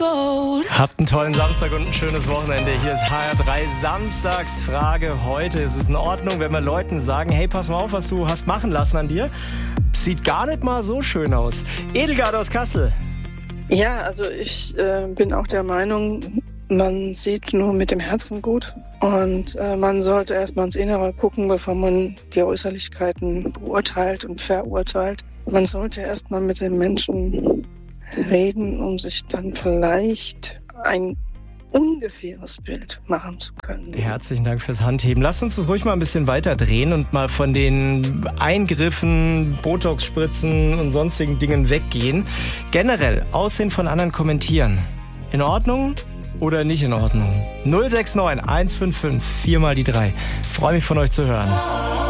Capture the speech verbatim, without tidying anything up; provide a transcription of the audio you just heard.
Habt einen tollen Samstag und ein schönes Wochenende. Hier ist H R drei Samstagsfrage heute. Ist es in Ordnung, wenn wir Leuten sagen, hey, pass mal auf, was du hast machen lassen an dir? Sieht gar nicht mal so schön aus. Edelgard aus Kassel. Ja, also ich äh, bin auch der Meinung, man sieht nur mit dem Herzen gut. Und äh, man sollte erstmal ins Innere gucken, bevor man die Äußerlichkeiten beurteilt und verurteilt. Man sollte erstmal mit den Menschen reden, um sich dann vielleicht ein ungefähres Bild machen zu können. Herzlichen Dank fürs Handheben. Lasst uns das ruhig mal ein bisschen weiter drehen und mal von den Eingriffen, Botox-Spritzen und sonstigen Dingen weggehen. Generell Aussehen von anderen kommentieren. In Ordnung oder nicht in Ordnung? null sechs neun eins fünf fünf vier mal die drei. Freue mich von euch zu hören.